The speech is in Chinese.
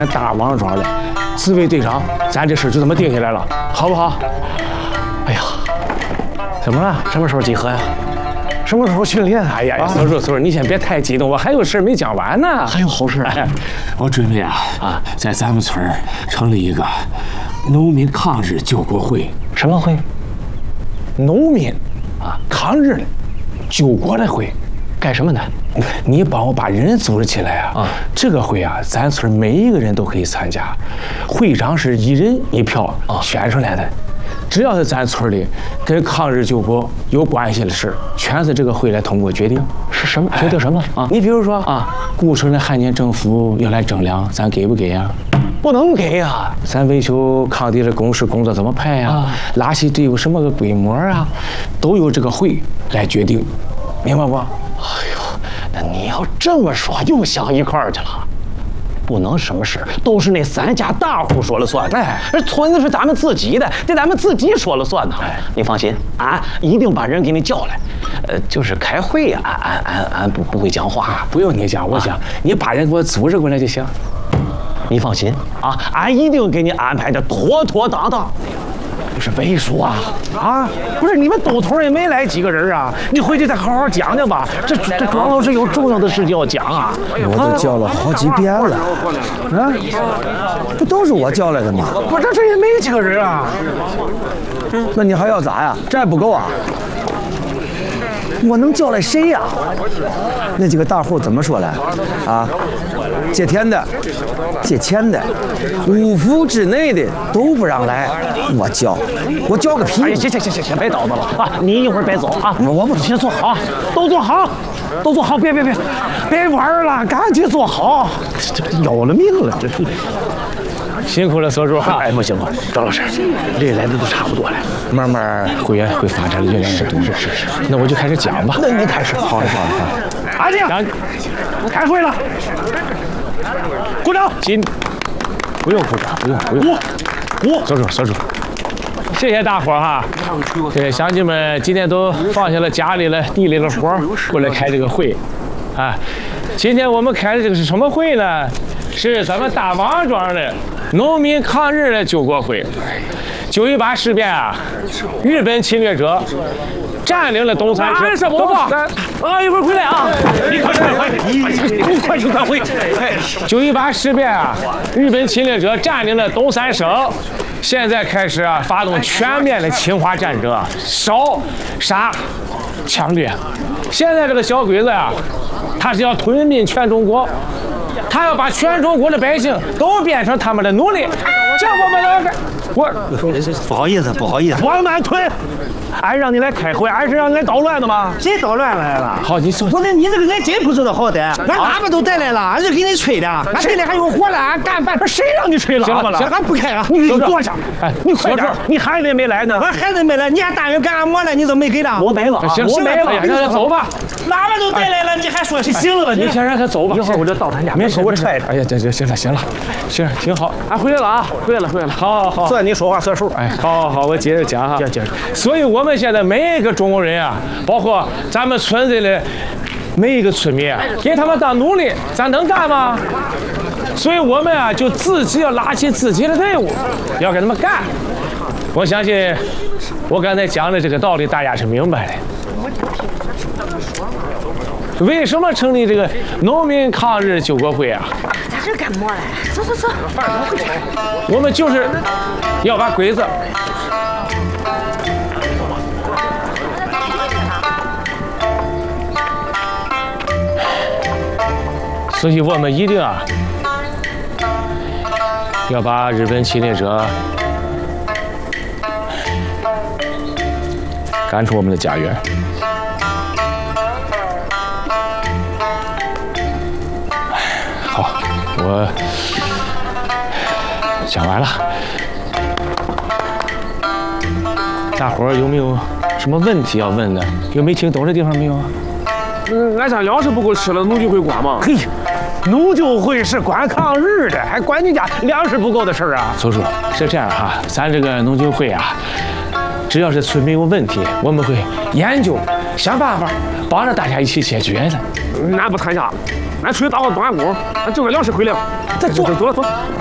大王庄的自卫队长，咱这事就这么定下来了，好不好？ 哎呀， 怎么了？ 什么时候集合呀？什么时候训练？ 哎呀，所以你先别太激动，我还有事没讲完呢。 还有好事哎， 我准备在咱们村成立一个农民抗日救国会。 什么会？ 农民抗日的救国的会。 干什么的？ 你帮我把人组织起来啊！这个会啊，咱村每一个人都可以参加，会长是一人一票选出来的。只要是咱村里跟抗日救国有关系的事，全是这个会来通过决定。 是什么？决定什么啊？ 你比如说顾城的汉奸政府要来征粮，咱给不给呀？ 不能给呀！ 咱维修抗敌的工事工作怎么排呀？拉起队伍什么个规模啊，都由这个会来决定，明白不？ 哎呦，那你要这么说，又想一块儿去了。不能什么事都是那3家大户说了算的。这村子是咱们自己的，得咱们自己说了算呢。你放心，俺一定把人给你叫来。就是开会呀，俺不会讲话， 不用你讲，我讲，你把人给我组织过来就行。 你放心啊，俺一定给你安排的妥妥当当。不是魏叔啊，不是你们东头也没来几个人啊，你回去再好好讲讲吧。这庄老师有重要的事情要讲啊。 我都叫了好几遍了，不都是我叫来的吗？ 不是，这也没几个人啊。 那你还要咋呀？这还不够啊？我能叫来谁呀？那几个大户怎么说来？借田的、借钱的、5府之内的都不让来。我叫个屁！ 行，别叨叨了啊！你一会儿别走啊！ 我不先坐好，都坐好，别玩了，赶紧坐好。这要了命了，这是。 辛苦了，所主。 哎，不行了，张老师，这来的都差不多了， 慢慢会员会发展的越来越多。是。那我就开始讲吧。 那你开始。好。安静，开会了。鼓掌。 不用鼓掌，不用。所主，谢谢大伙哈。对，乡亲们今天都放下了家里了、地里的活，过来开这个会。今天我们开的这个是什么会呢？是咱们大王庄的农民抗日的救国会。9·18事变日本侵略者占领了东三省。什么？ 一会儿回来啊！你快去开会。 9·18事变日本侵略者占领了东三省，现在开始发动全面的侵华战争，烧杀抢掠。现在这个小鬼子他是要吞并全中国，他要把全中国的百姓都变成他们的奴隶。这我们要不好意思， 王满屯，俺让你来开会，俺是让你来捣乱的吗？ 谁捣乱来了？ 好，你说。 不是你这个人真不知道好歹，俺喇叭都带来了，俺是给你吹的，俺这里还有活了，俺干饭。 谁让你吹喇叭了？ 俺不开了， 你坐下。你快点，你孩子也没来呢。 俺孩子没来，你还大人干俺么了？你怎么没给他？ 我没了， 我没了，让他走吧。 喇叭都带来了，你还说是行了吧？ 你先让他走吧。 一会儿我就到他家， 没事， 我踹他。 哎呀，行了，挺好。 俺回来了啊，回来了。好，算你说话算数。 哎，好，我接着讲哈。 接着。 所以我们现在每一个中国人包括咱们村子的每一个村民给他们当奴隶，咱能干吗？所以我们就自己要拉起自己的队伍，要跟他们干。我相信我刚才讲的这个道理，大家是明白的。为什么成立这个农民抗日救国会咱这干么嘞？走， 我们就是要把鬼子所以我们一定要把日本侵略者赶出我们的家园。好，我讲完了。大伙儿有没有什么问题要问的？有没听懂的地方没有？ 俺家粮食不够吃了，农就会管吗？ 嘿，农救会是管抗日的，还管你家粮食不够的事儿啊？ 所以说是这样咱这个农救会只要是村民有问题，我们会研究想办法帮着大家一起解决的。 俺不参加。 俺出去打个端午，俺挣个粮食回来。 这走了走。